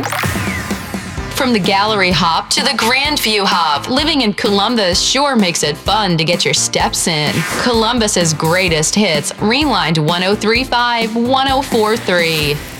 From the Gallery Hop to the Grandview Hop, living in Columbus sure makes it fun to get your steps in. Columbus's greatest hits, Rewind 1035, 1043.